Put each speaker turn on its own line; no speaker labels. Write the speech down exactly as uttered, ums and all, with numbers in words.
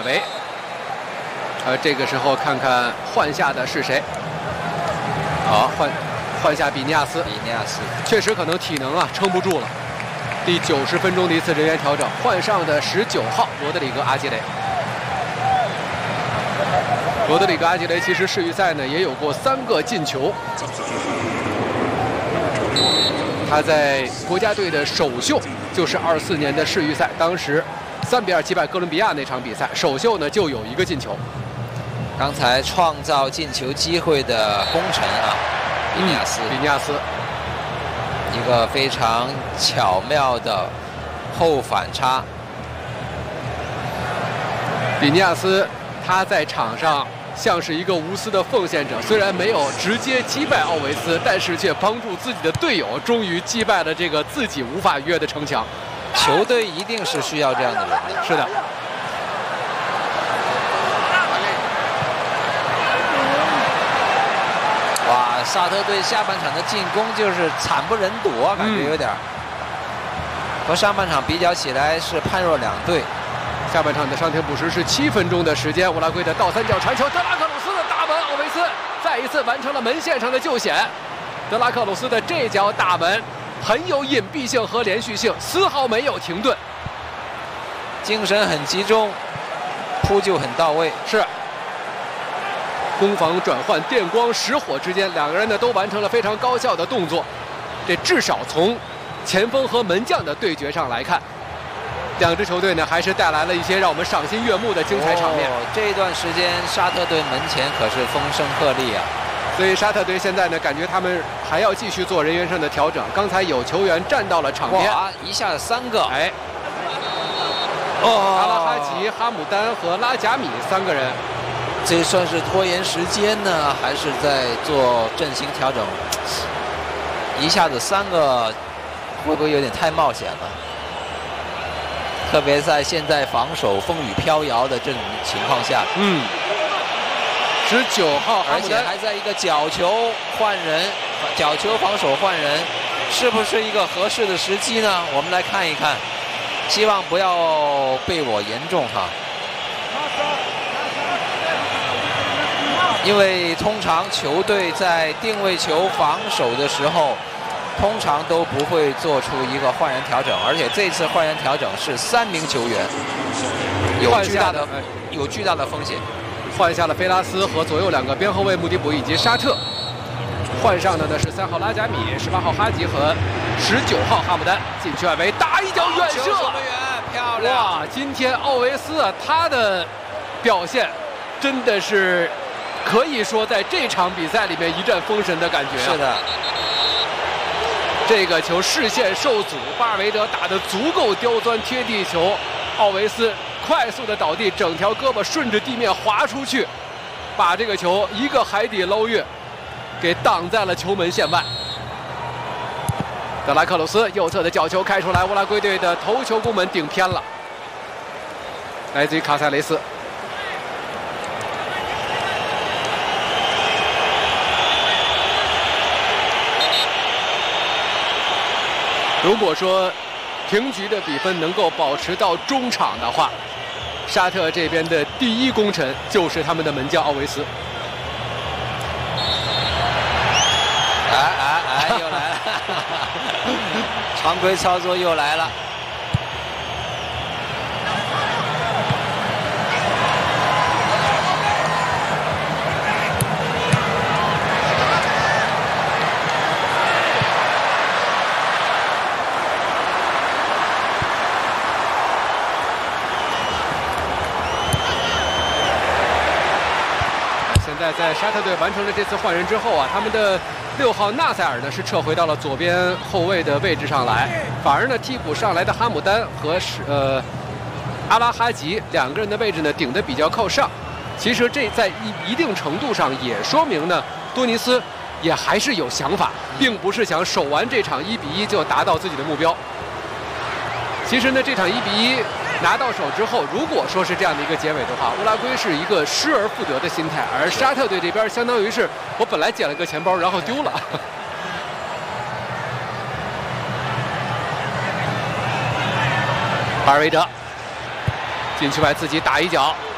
维。呃，这个时候看看换下的是谁？好，换换下比尼亚斯。
比尼亚斯
确实可能体能啊撑不住了。第九十分钟的一次人员调整，换上的十九号罗德里格·阿基雷。罗德里格·阿基雷其实世预赛呢也有过三个进球。他在国家队的首秀就是二四年的世预赛，当时三比二击败哥伦比亚那场比赛，首秀呢就有一个进球。
刚才创造进球机会的功臣啊，比尼亚斯，
嗯、比尼亚斯，
一个非常巧妙的后反差。
比尼亚斯他在场上像是一个无私的奉献者，虽然没有直接击败奥维斯，但是却帮助自己的队友终于击败了这个自己无法越的城墙。
球队一定是需要这样的人的。
是的。
哇，沙特队下半场的进攻就是惨不忍睹啊，感觉有点、嗯、和上半场比较起来是判若两队。
下半场的伤停补时是七分钟的时间，乌拉圭的倒三角传球，德拉克鲁斯的大门，奥维斯再一次完成了门线上的救险。德拉克鲁斯的这脚大门很有隐蔽性和连续性，丝毫没有停顿，
精神很集中，扑救很到位。
是攻防转换，电光石火之间，两个人呢都完成了非常高效的动作。这至少从前锋和门将的对决上来看，两支球队呢还是带来了一些让我们赏心悦目的精彩场面。
哦、这一段时间沙特队门前可是风声鹤唳啊，
所以沙特队现在呢感觉他们还要继续做人员上的调整。刚才有球员站到了场边，
哇，一下子三个，
哎，
哦，
阿拉哈吉、哈姆丹和拉贾米三个人，
这算是拖延时间呢，还是在做阵型调整？一下子三个，会不会有点太冒险了？特别在现在防守风雨飘摇的这种情况下，
嗯，十九号，
而且还在一个角球换人，角球防守换人，是不是一个合适的时机呢？我们来看一看，希望不要被我言中哈。因为通常球队在定位球防守的时候，通常都不会做出一个换人调整，而且这次换人调整是三名球员，有巨大的有巨大的风险。
换下了菲拉斯和左右两个边后卫穆迪卜以及沙特，换上的呢是三号拉贾米、十八号哈吉和十九号哈姆丹。禁区外围打一脚远射，
漂亮！
哇，今天奥维斯啊，他的表现真的是可以说在这场比赛里面一战封神的感觉、啊。
是的。
这个球视线受阻，巴尔维德打得足够刁钻贴地球，奥维斯快速的倒地，整条胳膊顺着地面滑出去，把这个球一个海底捞月给挡在了球门线外。德拉克鲁斯右侧的角球开出来，乌拉圭队的头球攻门顶偏了，来自于卡塞雷斯。如果说平局的比分能够保持到中场的话，沙特这边的第一功臣就是他们的门将奥维斯。
哎哎哎，又来了，常规操作又来了。
在在沙特队完成了这次换人之后啊，他们的六号纳塞尔呢是撤回到了左边后卫的位置上来，反而呢替补上来的哈姆丹和呃阿拉哈吉两个人的位置呢顶得比较靠上。其实这在一一定程度上也说明呢，多尼斯也还是有想法，并不是想守完这场一比一就达到自己的目标。其实呢，这场一比一拿到手之后，如果说是这样的一个结尾的话，乌拉圭是一个失而复得的心态，而沙特队这边相当于是我本来捡了个钱包，然后丢了。巴尔维德禁区外自己打一脚，